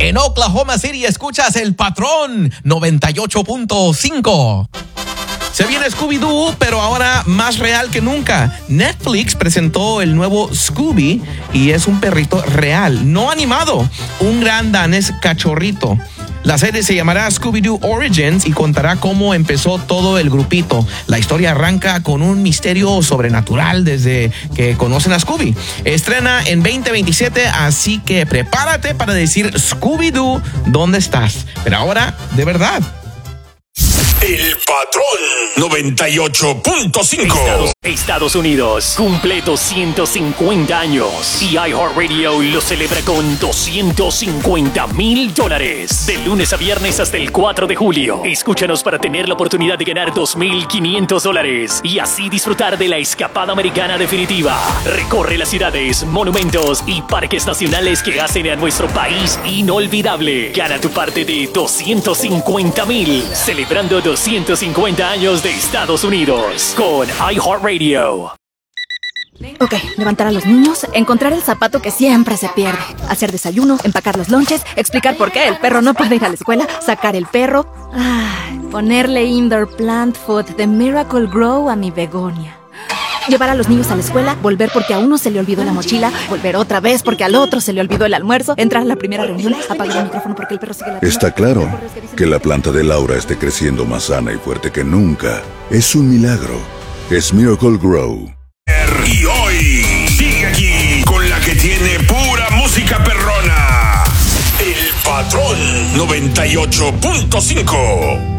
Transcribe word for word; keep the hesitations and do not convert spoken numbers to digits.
En Oklahoma City escuchas El Patrón noventa y ocho punto cinco. Se viene Scooby-Doo, pero ahora más real que nunca. Netflix presentó el nuevo Scooby y es un perrito real, no animado, un gran danés cachorrito. La serie se llamará Scooby-Doo Origins y contará cómo empezó todo el grupito. La historia arranca con un misterio sobrenatural desde que conocen a Scooby. Estrena en veinte veintisiete, así que prepárate para decir Scooby-Doo, ¿dónde estás? Pero ahora, de verdad. El Patrón noventa y ocho punto cinco. Estados, Estados Unidos cumple doscientos cincuenta años y iHeartRadio lo celebra con doscientos cincuenta mil dólares. De lunes a viernes hasta el cuatro de julio. Escúchanos para tener la oportunidad de ganar dos mil quinientos dólares y así disfrutar de la escapada americana definitiva. Recorre las ciudades, monumentos y parques nacionales que hacen a nuestro país inolvidable. Gana tu parte de doscientos cincuenta mil, celebrando doscientos cincuenta años de Estados Unidos con iHeartRadio. Ok, levantar a los niños, encontrar el zapato que siempre se pierde, hacer desayuno, empacar los lonches, explicar por qué el perro no puede ir a la escuela, sacar el perro, ay, ponerle indoor plant food de Miracle Grow a mi begonia. Llevar a los niños a la escuela, volver porque a uno se le olvidó la mochila, volver otra vez porque al otro se le olvidó el almuerzo, entrar a la primera reunión, apagar el micrófono porque el perro sigue la... Está claro que la planta de Laura esté creciendo más sana y fuerte que nunca. Es un milagro. Es Miracle Grow. Y hoy sigue aquí con la que tiene pura música perrona. El Patrón noventa y ocho punto cinco.